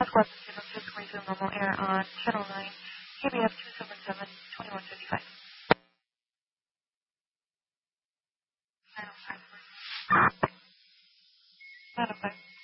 Squawk 06 normal air on Channel 9, KBF 277, 2155. 905. 905.